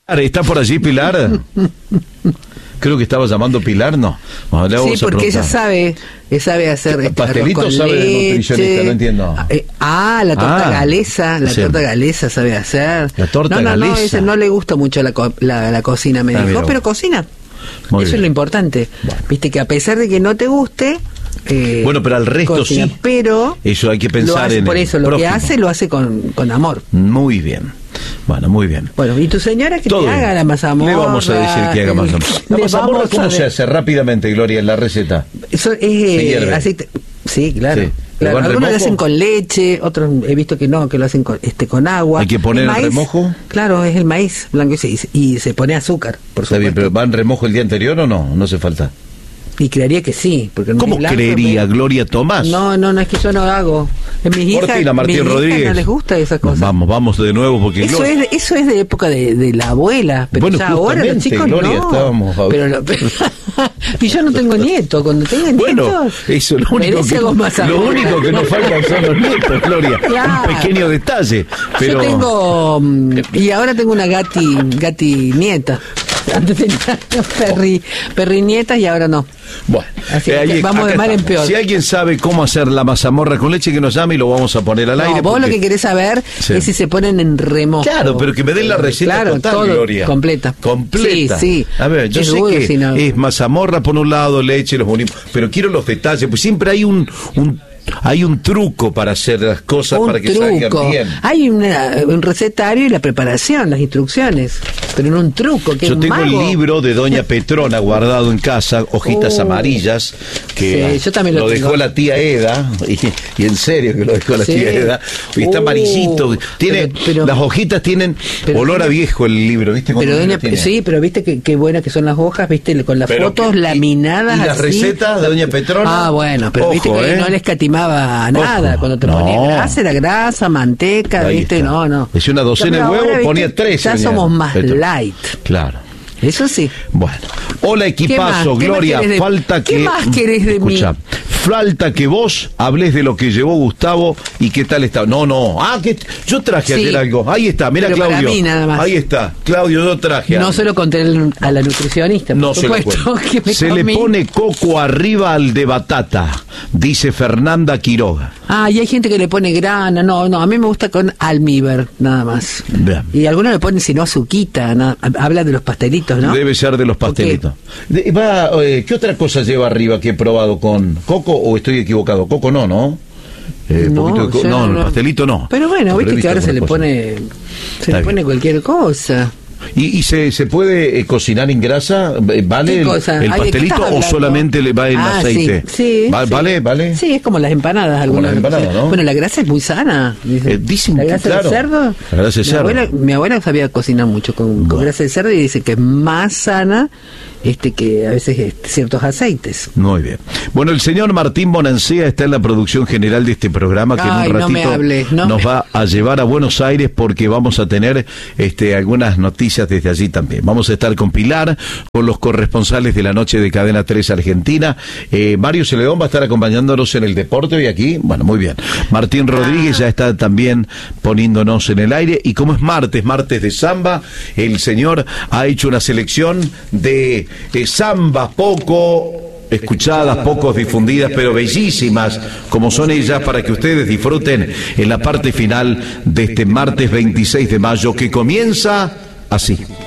¿Está por allí Pilar? Creo que estaba llamando Pilar, ¿no? Bueno, sí, porque ella sabe hacer pastelito, sabe de nutricionista, no entiendo. La torta galesa, torta galesa sabe hacer. La torta galesa. No, ese no le gusta mucho la cocina, me dijo, pero cocina. Muy Eso bien. es lo importante. Bueno. Viste que a pesar de que no te guste, bueno, pero al resto cocina, sí. Pero eso hay que pensar en por eso, lo prójimo. que hace, lo hace con amor. Muy bien. Bueno, muy bien. Bueno, ¿y tu señora que todo te bien. haga la mazamorra? Le vamos a decir que haga mazamorra. ¿La mazamorra cómo se hace rápidamente, Gloria, en la receta? Eso es aceite. Sí, claro. Sí. Claro, algunos lo hacen con leche, otros he visto que no, que lo hacen con agua. ¿Hay que poner el remojo? Claro, es el maíz blanco y se pone azúcar, por Está supuesto. bien, pero ¿va en remojo el día anterior o no? No hace falta. Y creería que sí. Porque ¿Cómo creería, Gloria Tomás? No, es que yo no hago. Mis hijas no les gusta esa cosa. Vamos de nuevo porque eso es de época de la abuela, pero bueno, ya ahora los chicos Gloria, no. Estábamos y yo no tengo nietos. Cuando tenga nietos, eso lo único que nos faltan son los nietos, Gloria. Claro. Un pequeño detalle. Pero... Yo tengo y ahora tengo una gati nieta. Antes tenía perrinietas y ahora no. Bueno, así que vamos de mal en peor. Si alguien sabe cómo hacer la mazamorra con leche, que nos llame y lo vamos a poner al aire. Vos lo que querés saber es si se ponen en remojo. Claro, pero que me den la receta total, Gloria. Completa. Sí. A ver, yo sé que es mazamorra por un lado, leche, los unimos, pero quiero los detalles, pues siempre hay un truco para hacer las cosas para que salgan bien. Hay un recetario y la preparación, las instrucciones, pero no un truco. Yo tengo el libro de Doña Petrona guardado en casa, hojitas amarillas, que yo también lo dejó la tía Eda, y en serio que lo dejó la tía Eda, y está amarillito, tiene, las hojitas tienen olor a viejo el libro, ¿viste? Pero sí, pero viste qué buenas que son las hojas, viste, con las fotos laminadas. ¿Y las recetas de Doña Petrona? Bueno, pero viste que no le escatimaba nada. Cuando te ponía grasa, era grasa, manteca, viste, no. Es una docena de huevos, ponía 3. Ya somos más light. Claro. Eso sí. Bueno. Hola, equipazo, Gloria. Falta que... ¿Qué más querés de mí? Falta que vos hables de lo que llevó Gustavo y qué tal está. No. Que yo traje ayer algo. Ahí está, mira, pero Claudio. Para mí nada más. Ahí está, Claudio, yo traje. No se lo conté a la nutricionista. No se lo cuento. Se le pone coco arriba al de batata, dice Fernanda Quiroga. Y hay gente que le pone grana. No, a mí me gusta con almíbar, nada más. Bien. Y algunos le ponen, si no, azuquita. Habla de los pastelitos, ¿no? Debe ser de los pastelitos. ¿Qué otra cosa lleva arriba que he probado con coco o estoy equivocado? Coco no. El pastelito no. Pero bueno, viste que ahora se le pone cualquier cosa. ¿Y se puede cocinar en grasa? ¿Vale el pastelito o solamente le va en aceite? Sí. ¿Vale? Sí, es como las empanadas. Como las empanadas, ¿no? Bueno, la grasa es muy sana. Dicen, la grasa del cerdo. La grasa de cerdo. Mi abuela sabía cocinar mucho con grasa de cerdo y dice que es más sana que a veces ciertos aceites. Muy bien. Bueno, el señor Martín Bonancea está en la producción general de este programa, que en un ratito nos va a llevar a Buenos Aires porque vamos a tener algunas noticias desde allí también. Vamos a estar con Pilar, con los corresponsales de la noche de Cadena 3 Argentina. Mario Celedón va a estar acompañándonos en el deporte hoy aquí. Bueno, muy bien. Martín Rodríguez ya está también poniéndonos en el aire. Y como es martes de samba, el señor ha hecho una selección de zambas poco escuchadas, poco difundidas, pero bellísimas, como son ellas, para que ustedes disfruten en la parte final de este martes 26 de mayo, que comienza así.